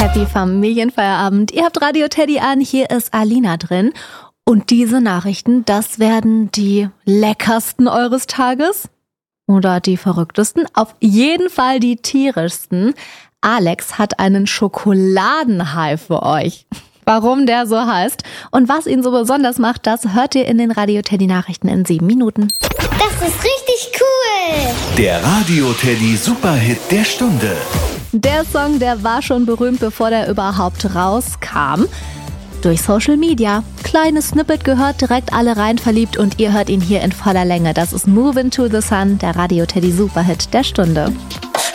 Happy Familienfeierabend. Ihr habt Radio Teddy an, hier ist Alina drin. Und diese Nachrichten, das werden die leckersten eures Tages oder die verrücktesten, auf jeden Fall die tierischsten. Alex hat einen Schokoladenhai für euch. Warum der so heißt und was ihn so besonders macht, das hört ihr in den Radio Teddy Nachrichten in 7 Minuten. Das ist richtig cool! Der Radio Teddy Superhit der Stunde. Der Song, der war schon berühmt, bevor der überhaupt rauskam. Durch Social Media. Kleines Snippet gehört, direkt alle rein verliebt und ihr hört ihn hier in voller Länge. Das ist Movin' to the Sun, der Radio Teddy Superhit der Stunde.